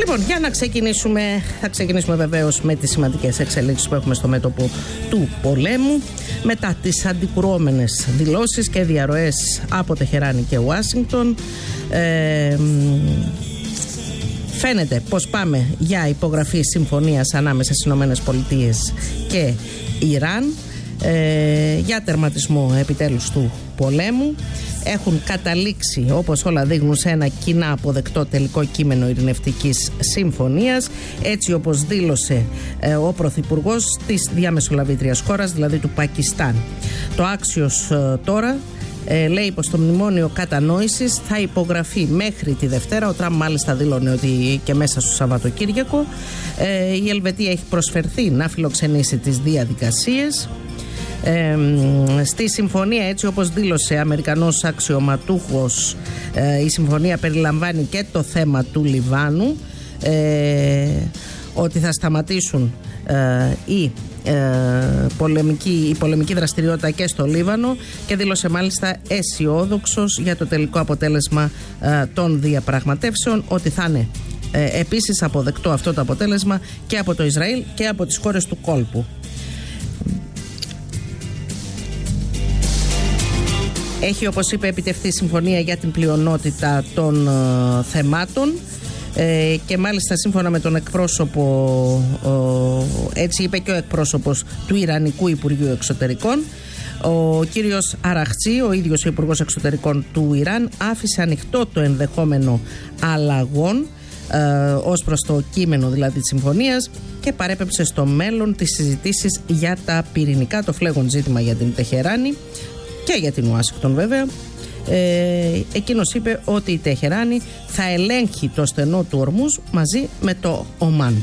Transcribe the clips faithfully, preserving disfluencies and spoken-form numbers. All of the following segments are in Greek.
Λοιπόν, για να ξεκινήσουμε, θα ξεκινήσουμε βεβαίως με τις σημαντικές εξελίξεις που έχουμε στο μέτωπο του πολέμου. Μετά τις αντικρουόμενες δηλώσεις και διαρροές από Τεχεράνη και Ουάσιγκτον, ε, φαίνεται πως πάμε για υπογραφή συμφωνίας ανάμεσα στις Ηνωμένες Πολιτείες και Ιράν ε, για τερματισμό επιτέλους του πολέμου. Έχουν καταλήξει, όπως όλα δείχνουν, σε ένα κοινά αποδεκτό τελικό κείμενο ειρηνευτικής συμφωνίας, έτσι όπως δήλωσε ε, ο Πρωθυπουργός της διαμεσολαβήτριας χώρας, δηλαδή του Πακιστάν. Το Άξιος ε, τώρα ε, λέει πως το μνημόνιο κατανόησης θα υπογραφεί μέχρι τη Δευτέρα. Ο Τραμπ μάλιστα δήλωνε ότι και μέσα στο Σαββατοκύριακο. ε, η Ελβετία έχει προσφερθεί να φιλοξενήσει τις διαδικασίες. Ε, στη συμφωνία, έτσι όπως δήλωσε Αμερικανός αξιωματούχος, ε, η συμφωνία περιλαμβάνει και το θέμα του Λιβάνου, ε, ότι θα σταματήσουν ε, οι, ε, πολεμική, η πολεμική δραστηριότητα και στο Λίβανο, και δήλωσε μάλιστα αισιόδοξος για το τελικό αποτέλεσμα ε, των διαπραγματεύσεων, ότι θα είναι ε, επίσης αποδεκτό αυτό το αποτέλεσμα και από το Ισραήλ και από τις χώρες του κόλπου. Έχει, όπως είπε, επιτευχθεί συμφωνία για την πλειονότητα των ε, θεμάτων ε, και μάλιστα σύμφωνα με τον εκπρόσωπο, ε, έτσι είπε και ο εκπρόσωπος του Ιρανικού Υπουργείου Εξωτερικών, ο κύριος Αραχτσί, ο ίδιος ο Υπουργός Εξωτερικών του Ιράν, άφησε ανοιχτό το ενδεχόμενο αλλαγών ε, ως προς το κείμενο δηλαδή της συμφωνίας, και παρέπεψε στο μέλλον τις συζητήσεις για τα πυρηνικά, το φλέγον ζήτημα για την Τεχεράνη και για την Ουάσιγκτον βέβαια. Ε, εκείνος είπε ότι η Τεχεράνη θα ελέγχει το στενό του Ορμούζ μαζί με το Ομάν.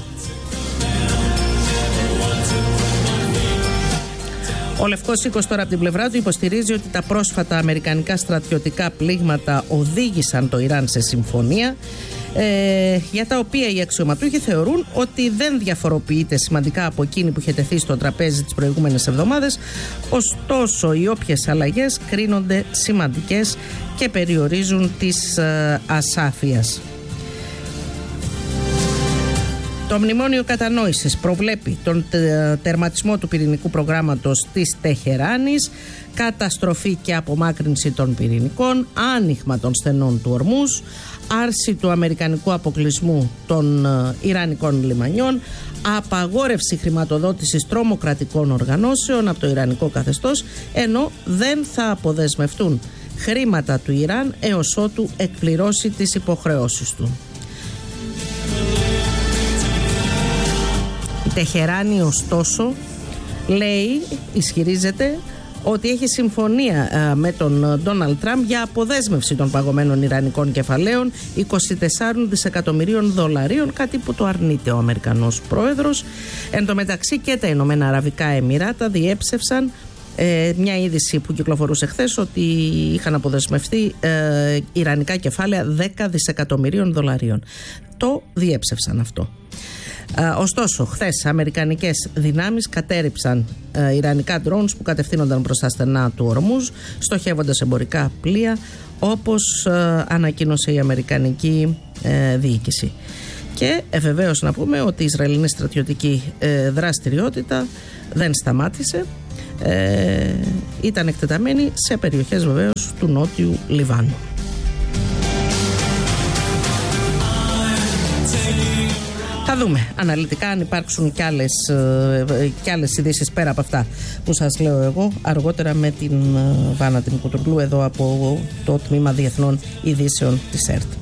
Ο Λευκός Οίκος τώρα από την πλευρά του υποστηρίζει ότι τα πρόσφατα αμερικανικά στρατιωτικά πλήγματα οδήγησαν το Ιράν σε συμφωνία, ε, για τα οποία οι αξιωματούχοι θεωρούν ότι δεν διαφοροποιείται σημαντικά από εκείνη που είχε τεθεί στο τραπέζι τις προηγούμενες εβδομάδες. Ωστόσο, οι όποιες αλλαγές κρίνονται σημαντικές και περιορίζουν τις ε, ασάφειες. Το Μνημόνιο Κατανόησης προβλέπει τον τερματισμό του πυρηνικού προγράμματος της Τεχεράνης, καταστροφή και απομάκρυνση των πυρηνικών, άνοιγμα των στενών του Ορμούζ, άρση του αμερικανικού αποκλεισμού των Ιρανικών λιμανιών, απαγόρευση χρηματοδότησης τρομοκρατικών οργανώσεων από το Ιρανικό καθεστώς, ενώ δεν θα αποδεσμευτούν χρήματα του Ιράν έως ότου εκπληρώσει τις υποχρεώσεις του. Η Τεχεράνη, ωστόσο, λέει, ισχυρίζεται ότι έχει συμφωνία ε, με τον Ντόναλντ Τραμπ για αποδέσμευση των παγωμένων ιρανικών κεφαλαίων είκοσι τεσσάρων δισεκατομμυρίων δολαρίων, κάτι που το αρνείται ο Αμερικανός πρόεδρος. Εν τω μεταξύ και τα Ηνωμένα Αραβικά Εμιράτα διέψευσαν ε, μια είδηση που κυκλοφορούσε χθες, ότι είχαν αποδεσμευτεί ε, ιρανικά κεφάλαια δέκα δισεκατομμυρίων δολαρίων. Το διέψευσαν αυτό. Uh, ωστόσο, χθες αμερικανικές δυνάμεις κατέρριψαν uh, ιρανικά drones που κατευθύνονταν προς τα στενά του Ορμούζ, στοχεύοντας εμπορικά πλοία, όπως uh, ανακοίνωσε η αμερικανική uh, διοίκηση. Και ε, βεβαίως να πούμε ότι η Ισραηλινή στρατιωτική uh, δραστηριότητα δεν σταμάτησε, uh, ήταν εκτεταμένη σε περιοχές βεβαίως του νότιου Λιβάνου. Θα δούμε αναλυτικά αν υπάρξουν κι άλλες, κι άλλες ειδήσεις πέρα από αυτά που σας λέω εγώ αργότερα με την Βάνα την Κουτουρλού εδώ από το Τμήμα Διεθνών Ειδήσεων της ΕΡΤ.